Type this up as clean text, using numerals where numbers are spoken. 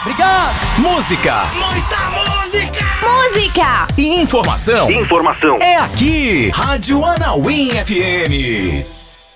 Obrigado. Música. Muita música. Música. E informação. Informação. É aqui. Rádio Anauim FM.